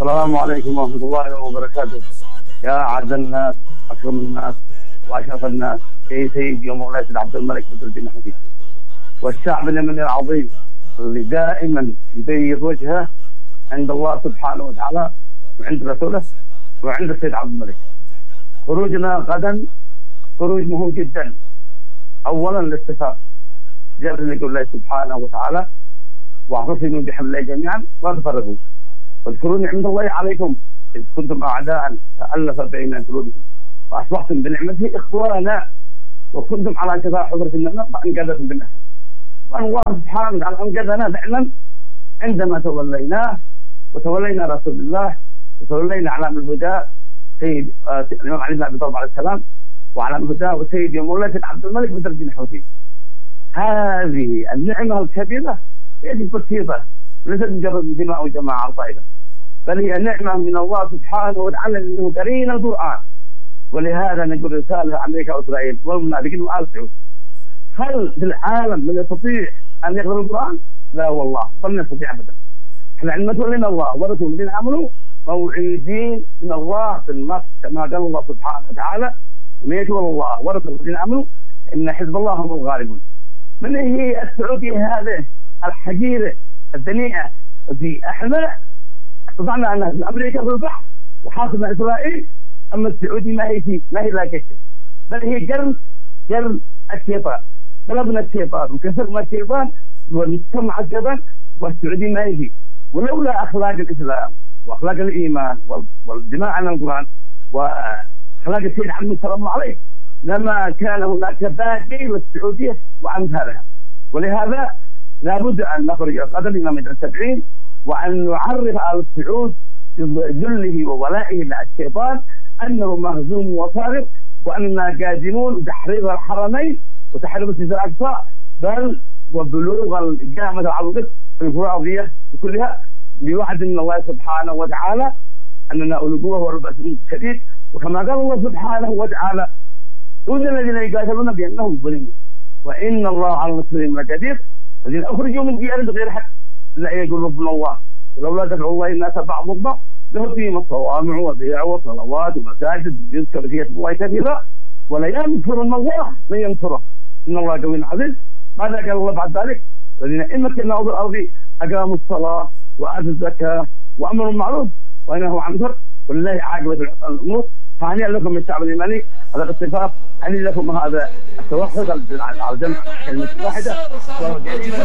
السلام عليكم ورحمة الله وبركاته. يا أعز الناس، أكرم الناس، وأشرف الناس، يا سيدي ومولاي سيد عبد الملك بدر الدين الحفيظ، والشعب اليمني العظيم اللي دائما يبيض وجهه عند الله سبحانه وتعالى وعند رسوله وعند السيد عبد الملك. خروجنا غدا خروج مهم جدا. أولا الاستفاق جل لقول الله سبحانه وتعالى: واعتصموا بحبل الله جميعا ولا تفرقوا واذكروا نعمة الله عليكم إذ كنتم أعداء فألف بين قلوبكم فأصبحتم بنعمته إخوانا وكنتم على شفا حفرة من النار فأنقذكم بالنار. وأن الله سبحانه وتعالى أنقذنا فعلا عندما توليناه وتولينا رسول الله وتولينا علام الهدى سيد الإمام علي بن أبي طالب عليه السلام وعلام الهدى وسيد مولاي سيد عبد الملك بدر الدين الحوثي. هذه النعمة الكبيرة ليست بسيطة، ليست مجرد انتماء وجماعة أو طائفة، بل هي نعمة من الله سبحانه وتعالى لأنه قرين القرآن. ولهذا نقول رسالة أمريكا وإسرائيل والمنافقين وآل سعود: هل في العالم من يستطيع أن يقرأ القرآن؟ لا والله، لن يستطيع أبدا. احنا عندما تولينا الله ورسوله الذين آمنوا موعدين من الله في النص كما قال الله سبحانه وتعالى: ومن يتولى الله ورسوله الذين آمنوا إن حزب الله هم الغالبون. من هي السعودية هذه الحقيرة الدنيئة التي احنا استطعنا ان امريكا في البحر وحاصلنا اسرائيل، اما السعودي ما هي لا كشف، بل هي جرم الشيطان. طلبنا الشيطان وكسرنا الشيطان ونجتمع الشيطان، والسعودي ما يجي. ولولا اخلاق الاسلام واخلاق الايمان والدماء عن القران واخلاق السيد عبد السلام عليه لما كان هناك باقي للسعوديه وامثالها. ولهذا لابد ان نخرج غدا الى ميدان التدعيم وان نعرف آل السعود بذله وولائه للشيطان انه مهزوم وصارم، واننا قادمون بتحرير الحرمين وتحرير المسجد الاقصى، بل وبلوغ القيامه على القسط في الكره الارضيه كلها، بوعد من الله سبحانه وتعالى اننا اولو قوه والباس شديد. وكما قال الله سبحانه وتعالى: أولئك الذين يقاتلون بانهم ظلموا وان الله على نصرهم لقدير الذين اخرجوا من ديارهم بغير حق لا يقول ربنا الله ولولا دفع الله الناس بعضهم بعض لهدم الصوامع وبيع وصلوات ومساجد يذكر فيها اسم الله كثيرا ولا ينصرن الله من ينصره ان الله قوي عزيز. ماذا قال الله بعد ذلك؟ الذين ان مكناهم في الارض اقاموا الصلاه واتوا الزكاه وامروا بالمعروف ونهوا عن المنكر ولله عاقبه الامور. فهنيئا لكم من الشعب اليمني هذا الاتفاق، هنيئا لكم هذا التوحد على جمع كلمه واحده.